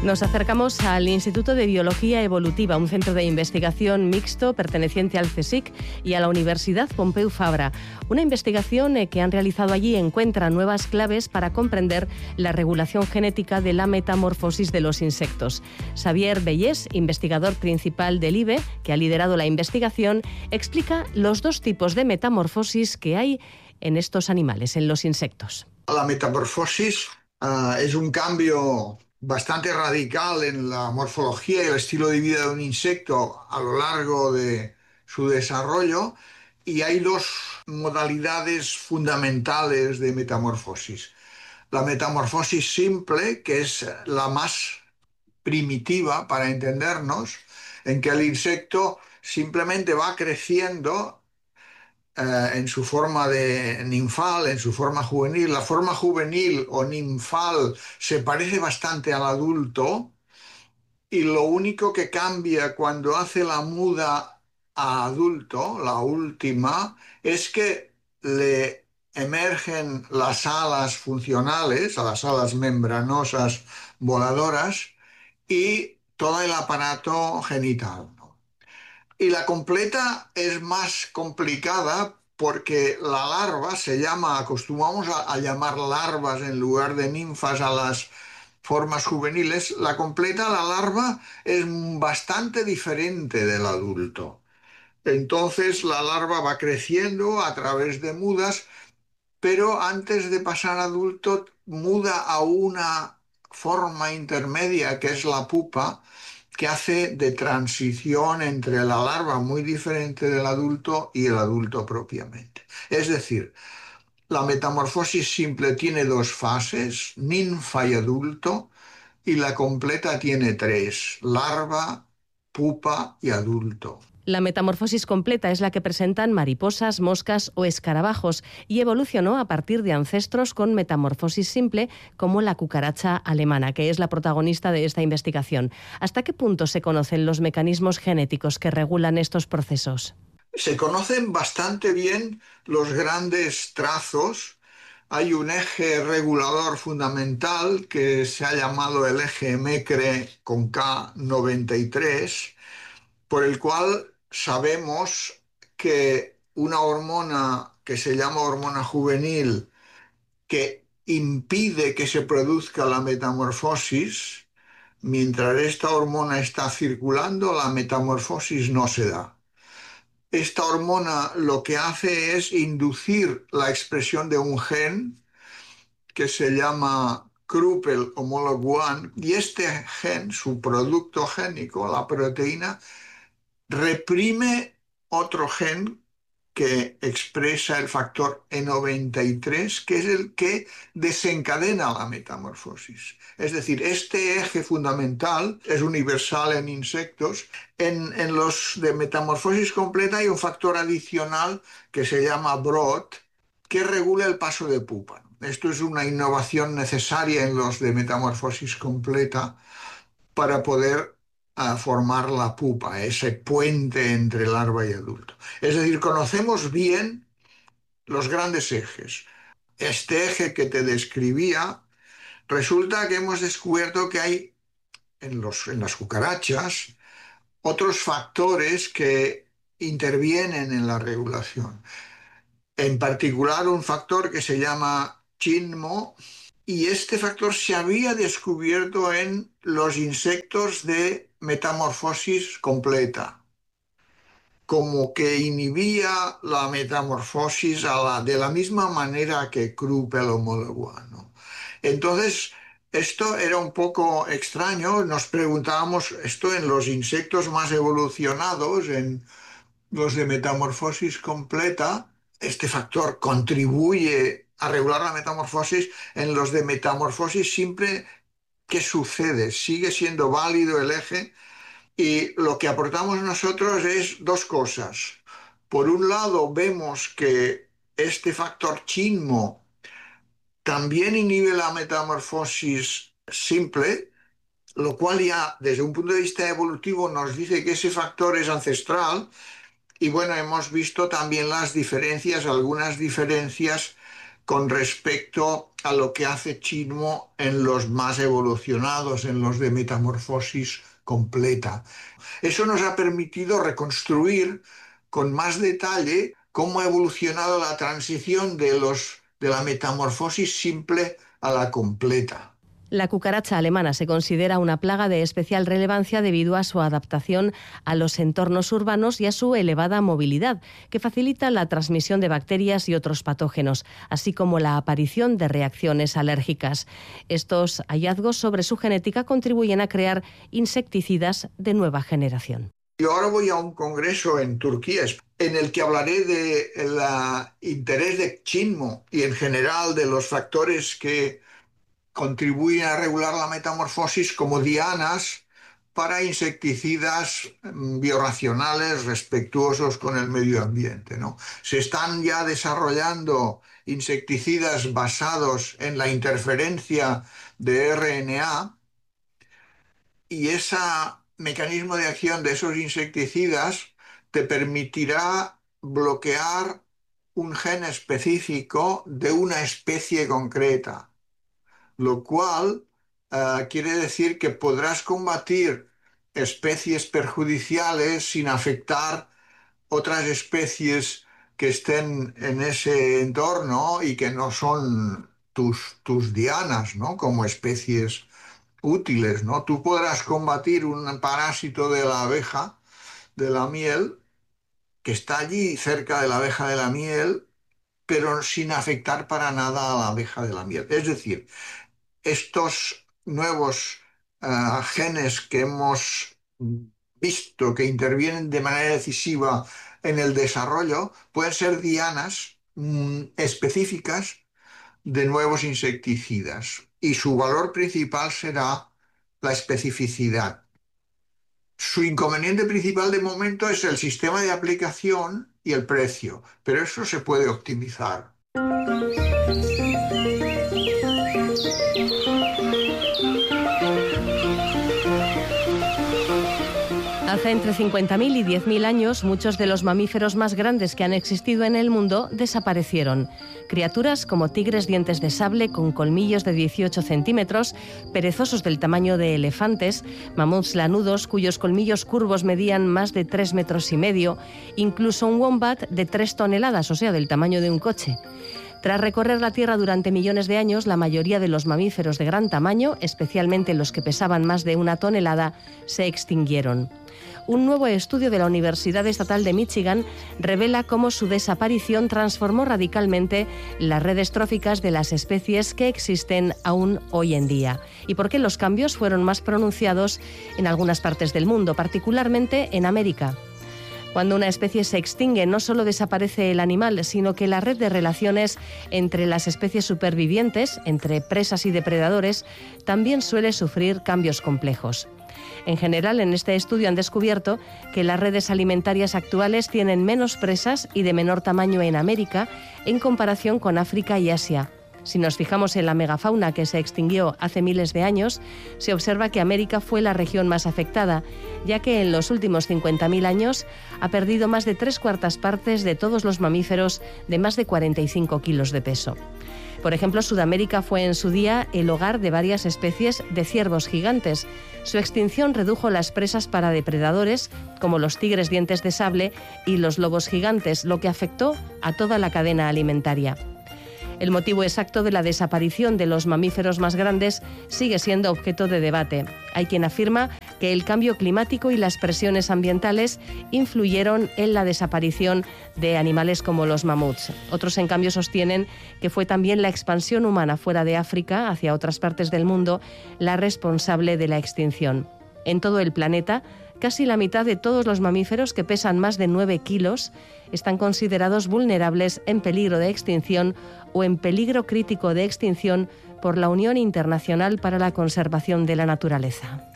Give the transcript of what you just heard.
Nos acercamos al Instituto de Biología Evolutiva, un centro de investigación mixto perteneciente al CSIC y a la Universidad Pompeu Fabra. Una investigación que han realizado allí encuentra nuevas claves para comprender la regulación genética de la metamorfosis de los insectos. Xavier Bellés, investigador principal del IBE, que ha liderado la investigación, explica los dos tipos de metamorfosis que hay en estos animales, en los insectos. La metamorfosis es un cambio bastante radical en la morfología y el estilo de vida de un insecto a lo largo de su desarrollo, y hay dos modalidades fundamentales de metamorfosis. La metamorfosis simple, que es la más primitiva para entendernos, en que el insecto simplemente va creciendo en su forma de ninfal, en su forma juvenil. La forma juvenil o ninfal se parece bastante al adulto, y lo único que cambia cuando hace la muda a adulto, la última, es que le emergen las alas funcionales, las alas membranosas voladoras y todo el aparato genital. Y la completa es más complicada porque la larva acostumbramos a llamar larvas en lugar de ninfas a las formas juveniles. La completa, la larva, es bastante diferente del adulto. Entonces la larva va creciendo a través de mudas, pero antes de pasar a adulto muda a una forma intermedia que es la pupa, que hace de transición entre la larva muy diferente del adulto y el adulto propiamente. Es decir, la metamorfosis simple tiene dos fases, ninfa y adulto, y la completa tiene tres, larva, pupa y adulto. La metamorfosis completa es la que presentan mariposas, moscas o escarabajos y evolucionó a partir de ancestros con metamorfosis simple como la cucaracha alemana, que es la protagonista de esta investigación. ¿Hasta qué punto se conocen los mecanismos genéticos que regulan estos procesos? Se conocen bastante bien los grandes trazos. Hay un eje regulador fundamental que se ha llamado el eje Mecre con K93, por el cual sabemos que una hormona que se llama hormona juvenil, que impide que se produzca la metamorfosis, mientras esta hormona está circulando, la metamorfosis no se da. Esta hormona lo que hace es inducir la expresión de un gen que se llama Kruppel homolog 1, y este gen, su producto génico, la proteína, reprime otro gen que expresa el factor E93, que es el que desencadena la metamorfosis. Es decir, este eje fundamental es universal en insectos. En los de metamorfosis completa hay un factor adicional que se llama Broad, que regula el paso de pupa. Esto es una innovación necesaria en los de metamorfosis completa para poder formar la pupa, ese puente entre larva y adulto. Es decir, conocemos bien los grandes ejes. Este eje que te describía, resulta que hemos descubierto que hay en las cucarachas otros factores que intervienen en la regulación. En particular, un factor que se llama CHINMO, y este factor se había descubierto en los insectos de metamorfosis completa, como que inhibía la metamorfosis de la misma manera que Kruppel homolog 1. Entonces, esto era un poco extraño. Nos preguntábamos, esto en los insectos más evolucionados, en los de metamorfosis completa, este factor contribuye a regular la metamorfosis. En los de metamorfosis simple, ¿qué sucede? Sigue siendo válido el eje, y lo que aportamos nosotros es dos cosas. Por un lado, vemos que este factor CHINMO también inhibe la metamorfosis simple, lo cual ya desde un punto de vista evolutivo nos dice que ese factor es ancestral. Y bueno, hemos visto también las diferencias, algunas diferencias con respecto a lo que hace Chimo en los más evolucionados, en los de metamorfosis completa. Eso nos ha permitido reconstruir con más detalle cómo ha evolucionado la transición de la metamorfosis simple a la completa. La cucaracha alemana se considera una plaga de especial relevancia debido a su adaptación a los entornos urbanos y a su elevada movilidad, que facilita la transmisión de bacterias y otros patógenos, así como la aparición de reacciones alérgicas. Estos hallazgos sobre su genética contribuyen a crear insecticidas de nueva generación. Yo ahora voy a un congreso en Turquía en el que hablaré del interés de Chimo y en general de los factores que contribuyen a regular la metamorfosis como dianas para insecticidas biorracionales respetuosos con el medio ambiente, ¿no? Se están ya desarrollando insecticidas basados en la interferencia de RNA y ese mecanismo de acción de esos insecticidas te permitirá bloquear un gen específico de una especie concreta, lo cual quiere decir que podrás combatir especies perjudiciales sin afectar otras especies que estén en ese entorno y que no son tus dianas, ¿no? Como especies útiles, ¿no? Tú podrás combatir un parásito de la abeja de la miel que está allí cerca de la abeja de la miel, pero sin afectar para nada a la abeja de la miel. Es decir, estos nuevos genes que hemos visto que intervienen de manera decisiva en el desarrollo pueden ser dianas específicas de nuevos insecticidas y su valor principal será la especificidad. Su inconveniente principal de momento es el sistema de aplicación y el precio, pero eso se puede optimizar. Hace entre 50.000 y 10.000 años, muchos de los mamíferos más grandes que han existido en el mundo desaparecieron. Criaturas como tigres dientes de sable con colmillos de 18 centímetros, perezosos del tamaño de elefantes, mamuts lanudos cuyos colmillos curvos medían más de 3,5 metros, incluso un wombat de 3 toneladas, o sea, del tamaño de un coche. Tras recorrer la Tierra durante millones de años, la mayoría de los mamíferos de gran tamaño, especialmente los que pesaban más de 1 tonelada, se extinguieron. Un nuevo estudio de la Universidad Estatal de Michigan revela cómo su desaparición transformó radicalmente las redes tróficas de las especies que existen aún hoy en día y por qué los cambios fueron más pronunciados en algunas partes del mundo, particularmente en América. Cuando una especie se extingue, no solo desaparece el animal, sino que la red de relaciones entre las especies supervivientes, entre presas y depredadores, también suele sufrir cambios complejos. En general, en este estudio han descubierto que las redes alimentarias actuales tienen menos presas y de menor tamaño en América en comparación con África y Asia. Si nos fijamos en la megafauna que se extinguió hace miles de años, se observa que América fue la región más afectada, ya que en los últimos 50.000 años ha perdido más de 3/4 partes de todos los mamíferos de más de 45 kilos de peso. Por ejemplo, Sudamérica fue en su día el hogar de varias especies de ciervos gigantes. Su extinción redujo las presas para depredadores, como los tigres dientes de sable y los lobos gigantes, lo que afectó a toda la cadena alimentaria. El motivo exacto de la desaparición de los mamíferos más grandes sigue siendo objeto de debate. Hay quien afirma que el cambio climático y las presiones ambientales influyeron en la desaparición de animales como los mamuts. Otros, en cambio, sostienen que fue también la expansión humana fuera de África, hacia otras partes del mundo, la responsable de la extinción. En todo el planeta, casi la mitad de todos los mamíferos que pesan más de 9 kilos están considerados vulnerables, en peligro de extinción o en peligro crítico de extinción por la Unión Internacional para la Conservación de la Naturaleza.